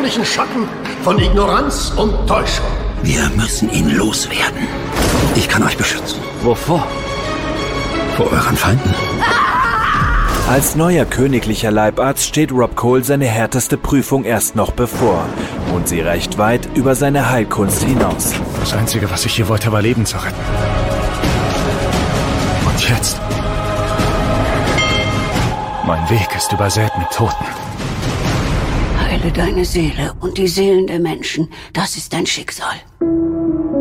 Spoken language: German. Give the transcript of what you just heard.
bedrohlichen Schatten von Ignoranz und Täuschung. Wir müssen ihn loswerden. Ich kann euch beschützen. Wovor? Vor euren Feinden. Als neuer königlicher Leibarzt steht Rob Cole seine härteste Prüfung erst noch bevor. Und sie reicht weit über seine Heilkunst hinaus. Das Einzige, was ich hier wollte, war Leben zu retten. Und jetzt? Mein Weg ist übersät mit Toten. Heile deine Seele und die Seelen der Menschen. Das ist dein Schicksal.